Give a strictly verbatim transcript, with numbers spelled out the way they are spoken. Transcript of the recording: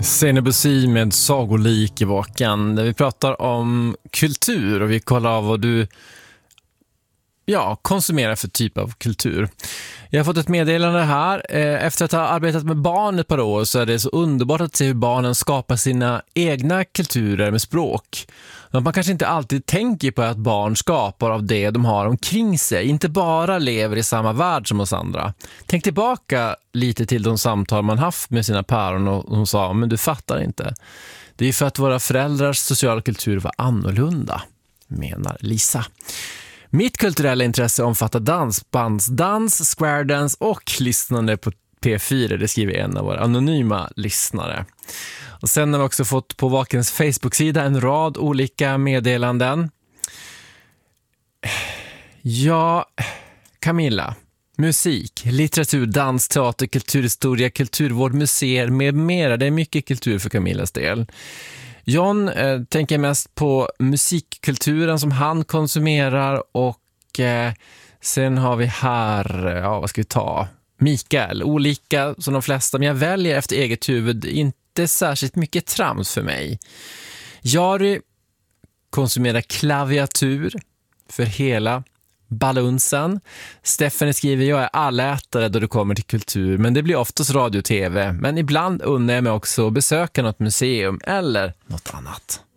Senebusi med Sagolik i baken, där vi pratar om kultur och vi kollar av vad du ja, konsumerar för typ av kultur. Jag har fått ett meddelande här. Efter att ha arbetat med barn ett par år så är det så underbart att se hur barnen skapar sina egna kulturer med språk. Man kanske inte alltid tänker på att barn skapar av det de har omkring sig, inte bara lever i samma värld som oss andra. Tänk tillbaka lite till de samtal man haft med sina päron och de sa, men du fattar inte. Det är för att våra föräldrars sociala kultur var annorlunda, menar Lisa. Mitt kulturella intresse omfattar dans, bandsdans, square dance och lyssnande på P fyra, det skriver en av våra anonyma lyssnare. Och sen har vi också fått på Vakens Facebook-sida en rad olika meddelanden. Ja, Camilla, musik, litteratur, dans, teater, kulturhistoria, kulturvård, museer med mera. Det är mycket kultur för Camillas del. John eh, tänker mest på musikkulturen som han konsumerar och eh, sen har vi här, ja vad ska vi ta? Mikael, olika som de flesta, men jag väljer efter eget huvud, inte särskilt mycket trams för mig. Jari konsumerar klaviatur för hela balunsen. Steffen skriver, jag är allätare då det kommer till kultur, men det blir oftast radio och tv. Men ibland undrar jag mig också besöka något museum eller något annat.